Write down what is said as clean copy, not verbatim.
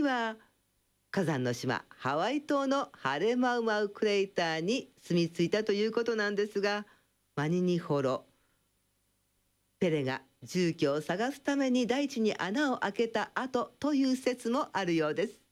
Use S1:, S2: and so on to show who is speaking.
S1: は火山の島ハワイ島のハレマウマウクレーターに住み着いたということなんですが、マニニホロ、ペレが住居を探すために大地に穴を開けた後という説もあるようです。